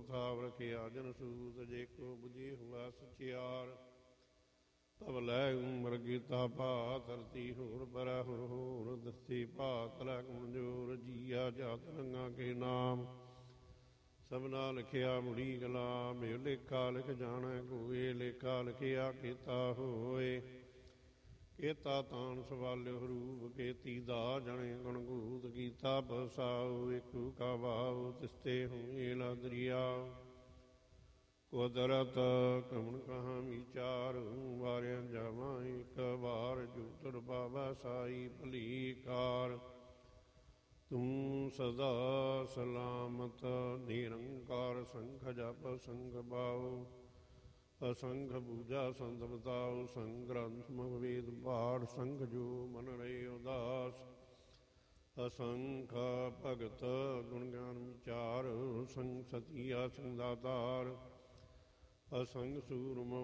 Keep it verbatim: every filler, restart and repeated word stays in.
ਪ੍ਰਥਾਵ ਰਖਿਆ ਜਨ ਸੂਤ, ਜੇ ਕੋ ਬੁਝੇ ਹੁਆ ਸਚਿਆਰ। ਤਬ ਲੈ ਉਮਰ ਗੀਤਾ ਭਾ ਧਰਤੀ ਹੋਰ ਬਰੈ ਹੋਰ ਹੋਰ, ਦਸੀ ਭਾਤ ਲੈ ਕਮਜੋਰ ਜੀਆ ਜਾਤ ਰੰਗਾ ਕੇ ਨਾਮ। ਸਭਨਾ ਲਿਖਿਆ ਮੁੜੀ ਗੁਲਾਮ, ਇਹ ਲੇਖਾ ਲਿਖ ਜਾਣੈ ਕੋਏ, ਲੇਖਾ ਲਿਖਿਆ ਕੀਤਾ ਹੋਏ। ਕੀਤਾ ਤਾਣ ਸਵਾਲਿਓ ਰੂਪ, ਕੀਤੀ ਦਾ ਜਣੇ ਗਣਗੂਤ, ਕੀਤਾ ਬਸਾਉ ਏਕੂ ਕਾ ਭਾਉ, ਤਿਸਤੇ ਹੋਏ ਲਾ ਦਰਿਆਉ। ਕੁਦਰਤ ਕਮਣ ਕਹਾਂ ਵਿਚਾਰ, ਵਾਰਿਆ ਜਾਵਾਂ ਇੱਕ ਵਾਰ, ਜੂਤਰ ਬਾਬਾ ਸਾਈ ਭਲੀ ਕਾਰ। ਤੂੰ ਸਦਾ ਸਲਾਮਤ ਨਿਰੰਕਾਰ, ਸੰਖ ਜਪ ਸੰਖ ਬਾਉ, ਅਸੰਖ ਬੂਝਾ ਸੰਤ ਬਤਾਉ। ਸੰਗ ਗ੍ਰੰਥ ਮੁਖ ਵੇਦ ਪਾਠ, ਸੰਖ ਜੋ ਮਨ ਰਹੇ ਉਦਾਸ। ਅਸੰਖ ਭਗਤ ਗੁਣ ਗਿਆਨ ਵਿਚਾਰ, ਸੰਗ ਸਤੀਆ ਸੰਗ ਦਾਤਾਰ। ਅਸੰਗ ਸੂਰਮ